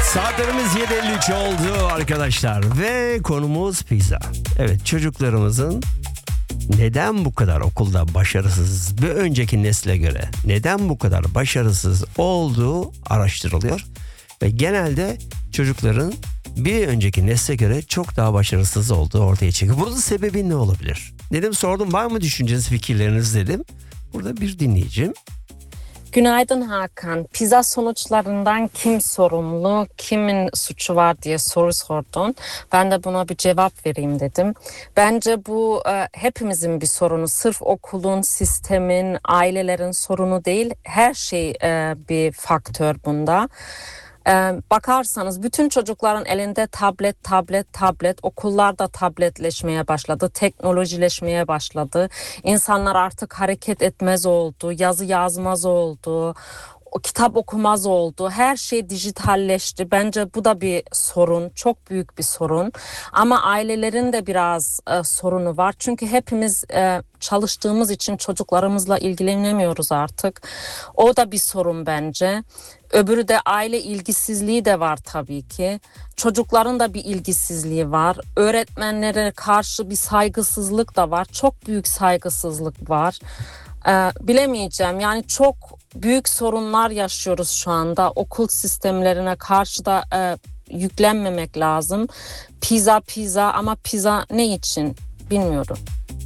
Saatlerimiz 7.53 oldu arkadaşlar ve konumuz pizza. Evet, çocuklarımızın neden bu kadar okulda başarısız, bir önceki nesle göre neden bu kadar başarısız olduğu araştırılıyor. Ve genelde çocukların bir önceki nesle göre çok daha başarısız olduğu ortaya çıkıyor. Bunun sebebi ne olabilir? Dedim, sordum, var mı düşünceniz, fikirleriniz dedim. Burada bir dinleyicim. Günaydın Hakan. Pizza sonuçlarından kim sorumlu, kimin suçu var diye soru sordun. Ben de buna bir cevap vereyim dedim. Bence bu hepimizin bir sorunu. Sırf okulun, sistemin, ailelerin sorunu değil. Her şey bir faktör bunda. Bakarsanız bütün çocukların elinde tablet, okullarda tabletleşmeye başladı, teknolojileşmeye başladı. İnsanlar artık hareket etmez oldu, yazı yazmaz oldu, o kitap okumaz oldu. Her şey dijitalleşti. Bence bu da bir sorun, çok büyük bir sorun. Ama ailelerin de biraz sorunu var. Çünkü hepimiz çalıştığımız için çocuklarımızla ilgilenemiyoruz artık. O da bir sorun bence. Öbürü de aile ilgisizliği de var tabii ki. Çocukların da bir ilgisizliği var. Öğretmenlere karşı bir saygısızlık da var. Çok büyük saygısızlık var. Bilemeyeceğim, yani çok büyük sorunlar yaşıyoruz şu anda. Okul sistemlerine karşı da yüklenmemek lazım. Pizza ama pizza ne için bilmiyorum.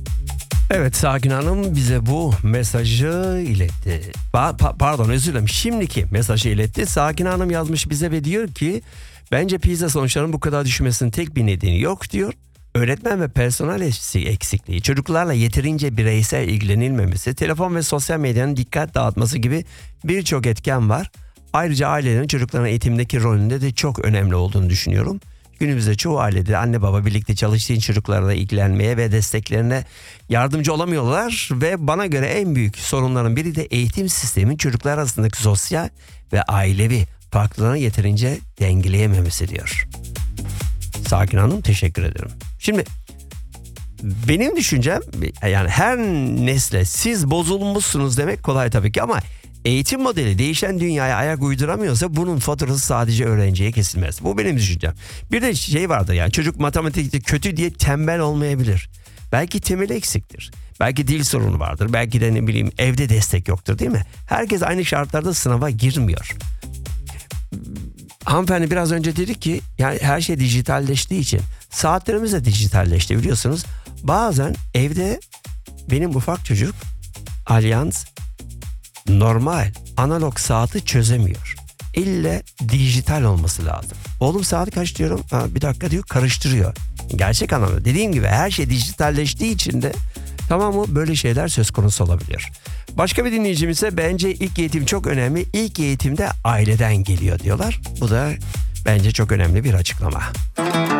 Evet, Sakin Hanım bize bu mesajı iletti. Pardon, özür dilerim. Şimdiki mesajı iletti. Sakin Hanım yazmış bize ve diyor ki bence pizza sonuçlarının bu kadar düşmesinin tek bir nedeni yok diyor. Öğretmen ve personel eksikliği, çocuklarla yeterince bireysel ilgilenilmemesi, telefon ve sosyal medyanın dikkat dağıtması gibi birçok etken var. Ayrıca ailelerin çocukların eğitimdeki rolünde de çok önemli olduğunu düşünüyorum. Günümüzde çoğu ailede anne baba birlikte çalıştığı çocuklarla ilgilenmeye ve desteklerine yardımcı olamıyorlar ve bana göre en büyük sorunların biri de eğitim sistemin çocuklar arasındaki sosyal ve ailevi farklılığını yeterince dengeleyememesi diyor. Sakin Hanım, teşekkür ederim. Şimdi benim düşüncem, yani her nesle siz bozulmuşsunuz demek kolay tabii ki, ama eğitim modeli değişen dünyaya ayak uyduramıyorsa bunun faturası sadece öğrenciye kesilmez. Bu benim düşüncem. Bir de şey vardır, yani çocuk matematikte kötü diye tembel olmayabilir. Belki temeli eksiktir. Belki dil sorunu vardır. Belki de ne bileyim evde destek yoktur, değil mi? Herkes aynı şartlarda sınava girmiyor. Hanımefendi biraz önce dedi ki yani her şey dijitalleştiği için saatlerimiz de dijitalleşti, biliyorsunuz. Bazen evde benim ufak çocuk Allianz normal analog saati çözemiyor. İlle dijital olması lazım. Oğlum saat kaç diyorum. Bir dakika diyor, karıştırıyor. Gerçek anlamda dediğim gibi her şey dijitalleştiği için de tamam mı, böyle şeyler söz konusu olabilir. Başka bir dinleyicimiz ise bence ilk eğitim çok önemli. İlk eğitim de aileden geliyor diyorlar. Bu da bence çok önemli bir açıklama.